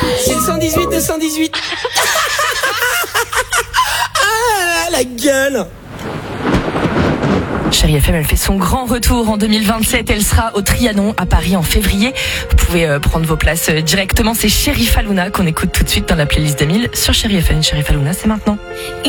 C'est le 118 de 118. Ah, la gueule. Chérie FM, elle fait son grand retour en 2027. Elle sera au Trianon à Paris en février. Vous pouvez prendre vos places directement. C'est Chérif Alouna qu'on écoute tout de suite dans la playlist d'Emile sur Chérie FM. Chérif Alouna, c'est maintenant.